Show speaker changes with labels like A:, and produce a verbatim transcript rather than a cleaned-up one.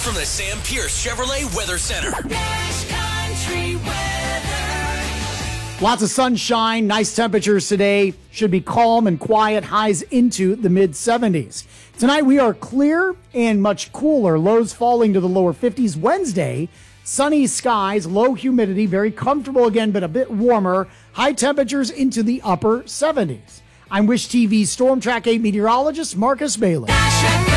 A: from the Sam Pierce Chevrolet Weather Center.
B: Nash Country weather.
C: Lots of sunshine, nice temperatures today. Should be calm and quiet, highs into the mid seventies. Tonight we are clear and much cooler, lows falling to the lower fifties. Wednesday, sunny skies, low humidity, very comfortable again, but a bit warmer. High temperatures into the upper seventies. I'm Wish T V's Storm Track eight meteorologist Marcus Bailey.